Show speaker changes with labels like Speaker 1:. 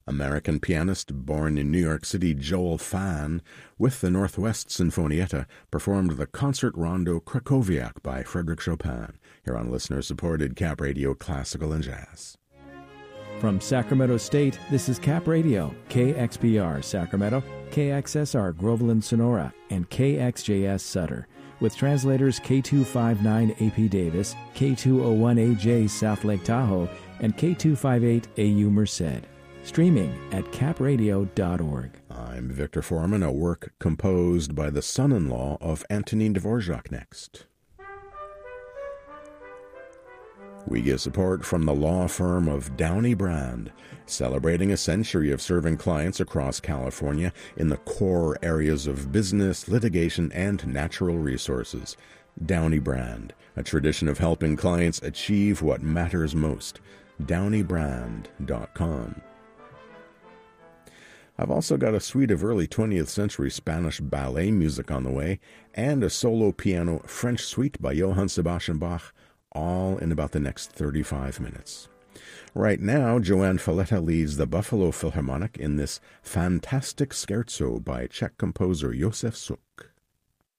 Speaker 1: American pianist born in New York City Joel Fan, with the Northwest Sinfonietta, performed the Concert Rondo Krakowiak by Frédéric Chopin, here on listener-supported Cap Radio Classical and Jazz.
Speaker 2: From Sacramento State, this is Cap Radio, KXPR Sacramento, KXSR Groveland Sonora, and KXJS Sutter, with translators K259 AP Davis, K201AJ South Lake Tahoe, and K258 AU Merced. Streaming at capradio.org.
Speaker 1: I'm Victor Foreman, a work composed by the son-in-law of Antonin Dvorak next. We get support from the law firm of Downey Brand, celebrating a century of serving clients across California in the core areas of business, litigation, and natural resources. Downey Brand, a tradition of helping clients achieve what matters most. DowneyBrand.com. I've also got a suite of early 20th century Spanish ballet music on the way, and a solo piano French suite by Johann Sebastian Bach, all in about the next 35 minutes. Right now, Joanne Falletta leads the Buffalo Philharmonic in this fantastic scherzo by Czech composer Josef Suk.